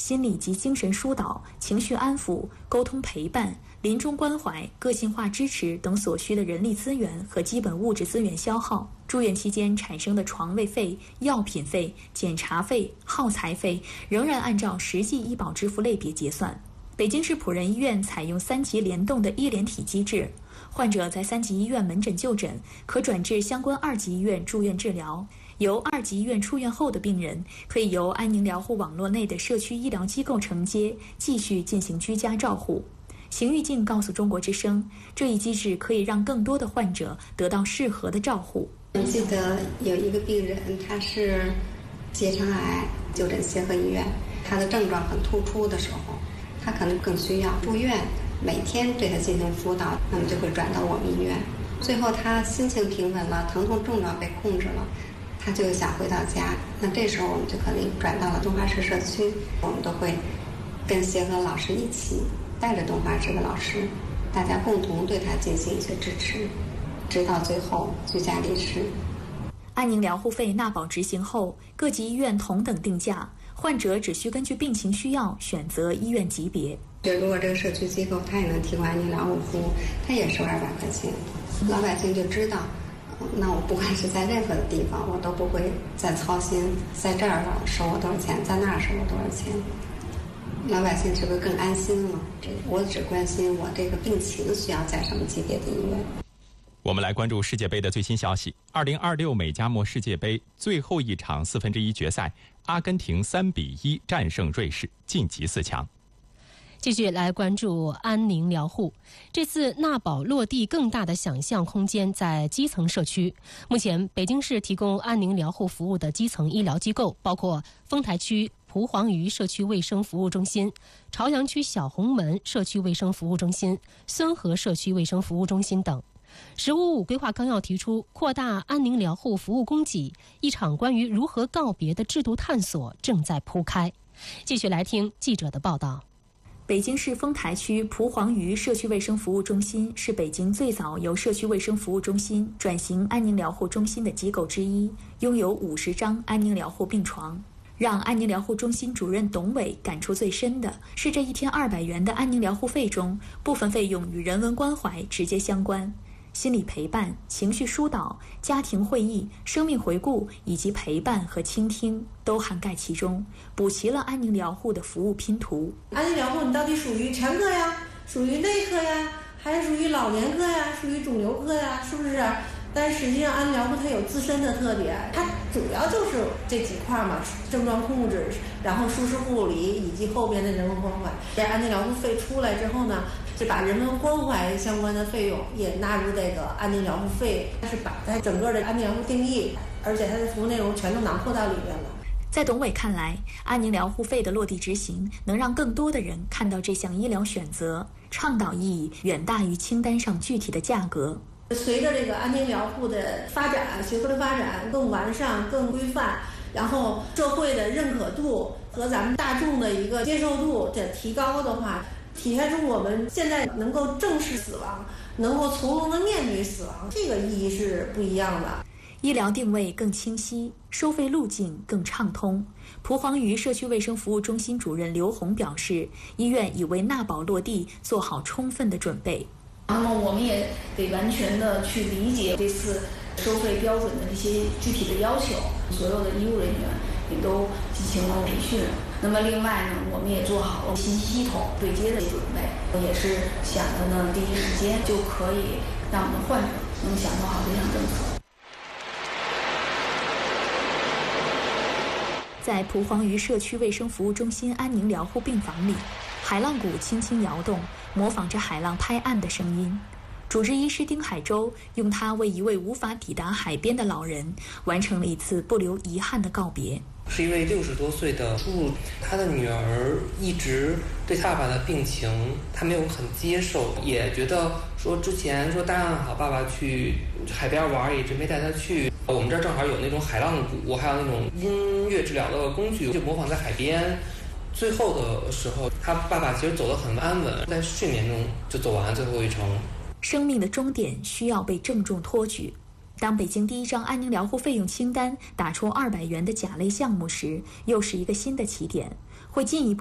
心理及精神疏导、情绪安抚、沟通陪伴、临终关怀、个性化支持等所需的人力资源和基本物质资源消耗，住院期间产生的床位费、药品费、检查费、耗材费仍然按照实际医保支付类别结算。北京市辅仁医院采用3级联动的医联体机制，患者在3级医院门诊就诊，可转至相关2级医院住院治疗。由2级医院出院后的病人，可以由安宁疗护网络内的社区医疗机构承接，继续进行居家照护。邢玉静告诉中国之声，这一机制可以让更多的患者得到适合的照护。 我记得有一个病人，他是结肠癌，就诊协和医院，他的症状很突出的时候，他可能更需要住院，每天对他进行辅导，那么就会转到我们医院。最后他心情平稳了，疼痛症状被控制了，他就想回到家，那这时候我们就可能转到了东华市社区，我们都会跟协和老师一起带着东华市的老师，大家共同对他进行一些支持，直到最后居家离世。 安宁疗护费纳保执行后，各级医院同等定价，患者只需根据病情需要选择医院级别。 如果这个社区机构它也能提供安宁疗护服务，它也收200块钱，老百姓就知道，那我不管是在任何的地方，我都不会再操心在这儿收我多少钱，在那儿收我多少钱，老百姓是不是更安心了？我只关心我这个病情需要在什么级别的医院。 我们来关注世界杯的最新消息。2026美加墨世界杯最后一场1/4决赛，阿根廷3-1战胜瑞士，晋级4强。 继续来关注安宁疗护。这次纳保落地更大的想象空间在基层社区。目前，北京市提供安宁疗护服务的基层医疗机构包括丰台区蒲黄榆社区卫生服务中心、朝阳区小红门社区卫生服务中心、孙河社区卫生服务中心等。“15+5”规划纲要提出，扩大安宁疗护服务供给，一场关于如何告别的制度探索正在铺开。继续来听记者的报道。 北京市丰台区蒲黄榆社区卫生服务中心是北京最早由社区卫生服务中心转型安宁疗护中心的机构之一，拥有50张安宁疗护病床。让安宁疗护中心主任董伟感触最深的是，这1天200元的安宁疗护费中，部分费用与人文关怀直接相关。心理陪伴、情绪疏导、家庭会议、生命回顾以及陪伴和倾听都涵盖其中，补齐了安宁疗护的服务拼图。 安宁疗护你到底属于全科呀，属于内科呀，还是属于老年科呀，属于肿瘤科呀，是不是？但是实际上安宁疗护它有自身的特点，它主要就是这几块嘛，症状控制，然后舒适护理以及后边的人文关怀。在安宁疗护费出来之后呢，是把人文关怀相关的费用也纳入这个安宁疗护费，它是把它整个的安宁疗护定义，而且它的服务内容全都囊括到里面了。 在董伟看来，安宁疗护费的落地执行能让更多的人看到这项医疗选择，倡导意义远大于清单上具体的价格。 随着这个安宁疗护的发展，学科的发展更完善、更规范，然后社会的认可度和咱们大众的一个接受度的提高的话，体现出我们现在能够正视死亡，能够从容的面对死亡，这个意义是不一样的。 医疗定位更清晰，收费路径更畅通。蒲黄榆社区卫生服务中心主任刘红表示，医院已为纳保落地做好充分的准备。 那么我们也得完全的去理解这次收费标准的这些具体的要求，所有的医务人员也都进行了培训。那么另外呢，我们也做好了信息系统对接的准备，也是想着呢第一时间就可以让我们的患者能享受好这项政策。 在蒲黄榆社区卫生服务中心安宁疗护病房里，海浪鼓轻轻摇动，模仿着海浪拍岸的声音。主治医师丁海洲用它为一位无法抵达海边的老人完成了一次不留遗憾的告别。 是一位60多岁的叔叔，他的女儿一直对他爸爸的病情他没有很接受，也觉得说之前说答应好爸爸去海边玩，一直没带他去。我们这儿正好有那种海浪鼓，还有那种音乐治疗的工具，就模仿在海边。最后的时候，他爸爸其实走得很安稳，在睡眠中就走完最后一程。 生命的终点需要被郑重托举。当北京第一张安宁疗护费用清单打出200元的甲类项目时，又是一个新的起点，会进一步